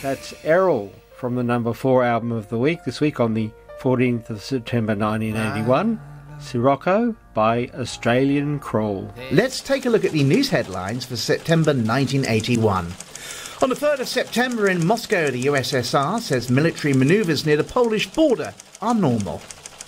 That's Errol from the number 4 album of the week, this week on the 14th of September 1981, Sirocco by Australian Crawl. Let's take a look at the news headlines for September 1981. On the 3rd of September in Moscow, the USSR says military manoeuvres near the Polish border are normal.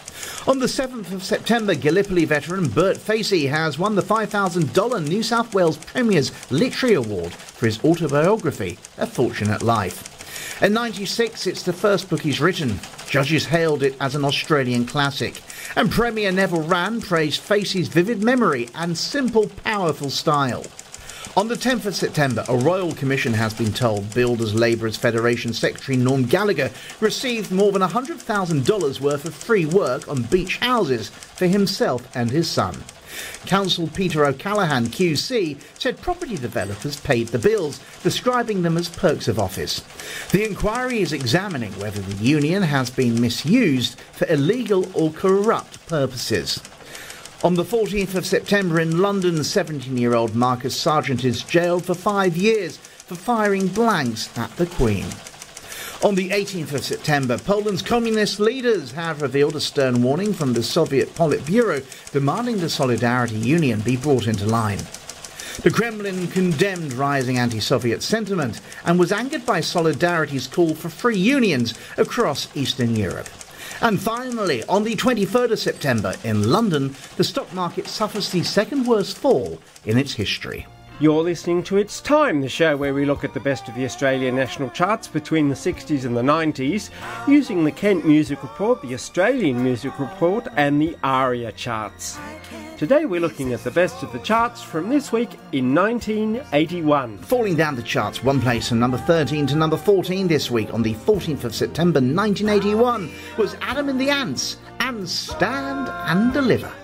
On the 7th of September, Gallipoli veteran Bert Facey has won the $5,000 New South Wales Premier's Literary Award for his autobiography, A Fortunate Life. In '96, it's the first book he's written. Judges hailed it as an Australian classic. And Premier Neville Wran praised Facey's vivid memory and simple, powerful style. On the 10th of September, a royal commission has been told Builders Labourers Federation Secretary Norm Gallagher received more than $100,000 worth of free work on beach houses for himself and his son. Council Peter O'Callaghan QC said property developers paid the bills, describing them as perks of office. The inquiry is examining whether the union has been misused for illegal or corrupt purposes. On the 14th of September in London, 17-year-old Marcus Sargent is jailed for 5 years for firing blanks at the Queen. On the 18th of September, Poland's communist leaders have revealed a stern warning from the Soviet Politburo demanding the Solidarity Union be brought into line. The Kremlin condemned rising anti-Soviet sentiment and was angered by Solidarity's call for free unions across Eastern Europe. And finally, on the 23rd of September in London, the stock market suffers the second worst fall in its history. You're listening to It's Time, the show where we look at the best of the Australian national charts between the 60s and the 90s, using the Kent Music Report, the Australian Music Report and the ARIA charts. Today we're looking at the best of the charts from this week in 1981. Falling down the charts one place from number 13 to number 14 this week on the 14th of September 1981 was Adam and the Ants and Stand and Deliver.